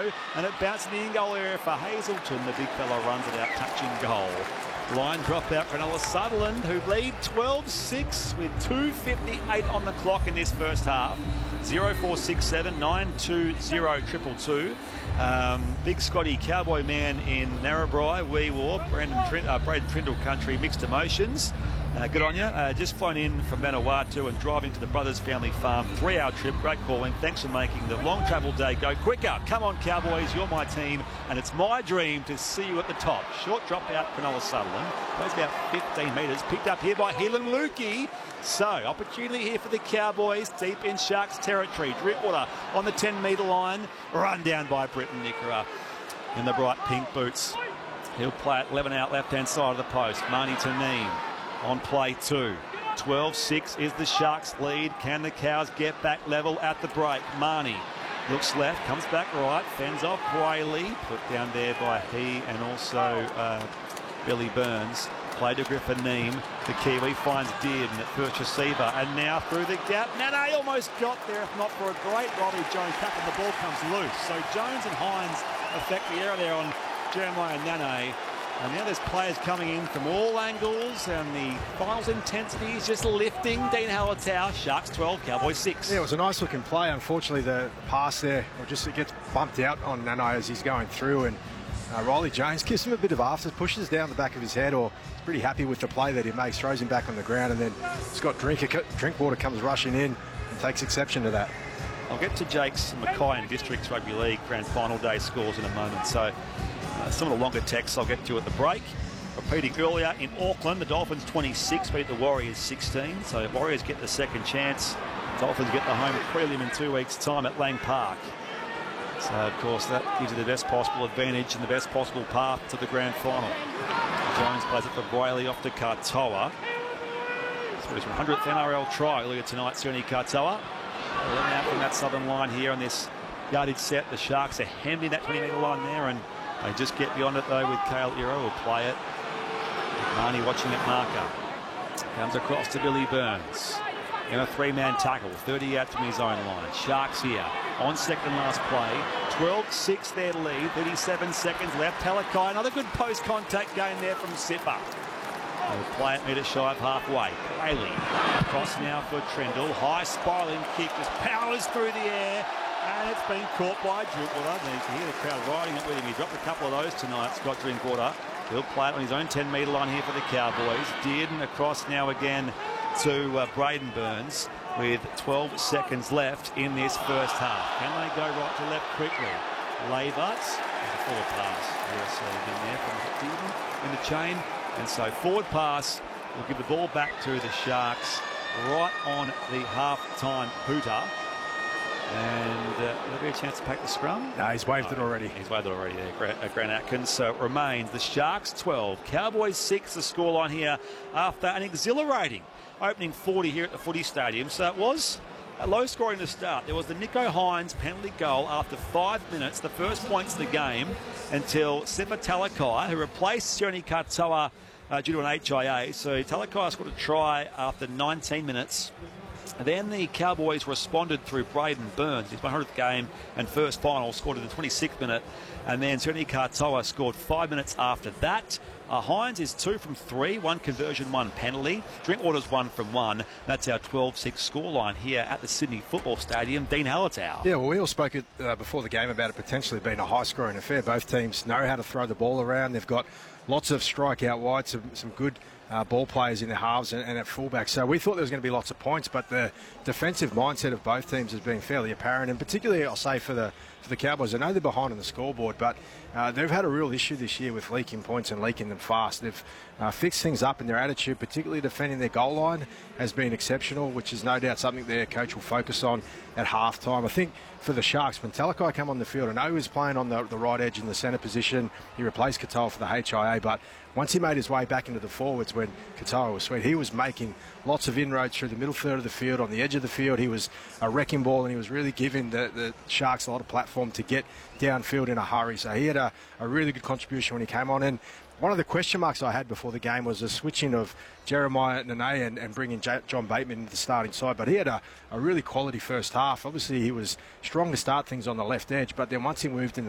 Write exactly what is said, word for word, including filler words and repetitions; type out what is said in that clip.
go, and it bounced in the in-goal area for Hazelton. The big fella runs it out, touching goal. Line drop out for Noah Sutherland, who lead twelve six with two fifty-eight on the clock in this first half. zero four six seven nine two zero two two. Um, big Scotty Cowboy man in Narrabri, Wee War, Brandon Trent, uh, Braden Trindle country, mixed emotions. Uh, good on you. Uh, just flown in from Vanuatu and driving to the Brothers Family Farm. Three-hour trip, great calling. Thanks for making the long travel day go quicker. Come on, Cowboys, you're my team, and it's my dream to see you at the top. Short drop out for Noah Sutherland. Goes about fifteen metres. Picked up here by Helan Lukey. So, opportunity here for the Cowboys, deep in Sharks territory. Drinkwater on the ten metre line. Run down by Britton Nickera in the bright pink boots. He'll play it eleven out left-hand side of the post. Marnie Taneem on play two. twelve six is the Sharks lead. Can the Cows get back level at the break? Marnie looks left, comes back right, fends off Brayley. Put down there by he and also uh, Billy Burns. Play to Griffin Neem. The Kiwi finds Dearden at first receiver. And now through the gap. Nane almost got there, if not for a great Robbie Jones tap, and the ball comes loose. So Jones and Hines affect the error there on Jeremiah Nane. And now there's players coming in from all angles, and the finals intensity is just lifting. Dean Hallertau, Sharks twelve, Cowboys six. Yeah, it was a nice looking play. Unfortunately, the pass there, or just it gets bumped out on Nane as he's going through, and uh, Riley Jones gives him a bit of after, pushes down the back of his head, or he's pretty happy with the play that he makes, throws him back on the ground, and then Scott Drinker, Drinkwater comes rushing in and takes exception to that. I'll get to Jake's Mackay and Districts Rugby League Grand Final Day scores in a moment. So uh, some of the longer texts I'll get to at the break. Repeating earlier in Auckland, the Dolphins twenty-six beat the Warriors sixteen. So Warriors get the second chance. Dolphins get the home prelim in two weeks' time at Lang Park. So, of course, that gives you the best possible advantage and the best possible path to the grand final. Jones plays it for Brayley off to Katoa. So his one hundredth N R L try earlier tonight, Sione Katoa. Running out from that southern line here on this yardage set. The Sharks are hemmed in that twenty metre line there, and they just get beyond it though with Kale Iro who'll play it. Marnie watching it marker. Comes across to Billy Burns. In a three-man tackle, thirty out from his own line. Sharks here on second last play. twelve six their lead, thirty-seven seconds left. Talakai, another good post-contact game there from Sipper. They'll play it metre shy of halfway. Brayley across now for Trindle. High spiralling kick just powers through the air, and it's been caught by Drinkwater. You can hear the crowd riding it with him. He dropped a couple of those tonight, Scott Drinkwater. He'll play it on his own ten metre line here for the Cowboys. Dearden across now again to uh, Braden Burns with twelve seconds left in this first half. Can they go right to left quickly? Layvarts, there's a forward pass. Yes, in there from Dearden in the chain. And so forward pass will give the ball back to the Sharks right on the half-time hooter. And uh, will there be a chance to pack the scrum? No, he's waved oh, it already. He's waved it already there, Grant, uh, Grant Atkins. So it remains the Sharks twelve, Cowboys six, the scoreline here after an exhilarating opening forty here at the Footy Stadium. So it was a low scoring to start. There was the Nicho Hines penalty goal after five minutes, the first points of the game, until Sepa Talakai, who replaced Sione Katoa uh, due to an H I A. So Talakai scored a try after nineteen minutes. And then the Cowboys responded through Braden Burns, his one hundredth game and first final, scored in the twenty-sixth minute. And then Sione Katoa scored five minutes after that. Uh, Hines is two from three, one conversion, one penalty. Drinkwater's one from one. That's our twelve six scoreline here at the Sydney Football Stadium. Dean Hallertau. Yeah, well, we all spoke it, uh, before the game about it potentially being a high-scoring affair. Both teams know how to throw the ball around. They've got lots of strike out wide, some, some good uh, ball players in the halves and, and at fullback. So we thought there was going to be lots of points, but the defensive mindset of both teams has been fairly apparent, and particularly, I'll say, for the for the Cowboys. I know they're behind on the scoreboard, but uh, they've had a real issue this year with leaking points and leaking them fast. They've uh, fixed things up, and their attitude, particularly defending their goal line, has been exceptional, which is no doubt something their coach will focus on at half-time. I think for the Sharks, when Talakai came on the field, I know he was playing on the, the right edge in the centre position. He replaced Katoa for the H I A, but once he made his way back into the forwards when Katoa was sweet, he was making lots of inroads through the middle third of the field, on the edge of the field. He was a wrecking ball, and he was really giving the, the Sharks a lot of platform to get downfield in a hurry. So he had a, a really good contribution when he came on. And one of the question marks I had before the game was the switching of Jeremiah Nane and, and bringing J John Bateman into the starting side. But he had a, a really quality first half. Obviously, he was strong to start things on the left edge, but then once he moved in